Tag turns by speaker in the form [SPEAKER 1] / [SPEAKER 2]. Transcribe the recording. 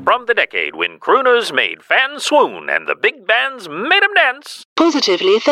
[SPEAKER 1] from the decade when crooners made fans swoon and the big bands made 'em dance.
[SPEAKER 2] Positively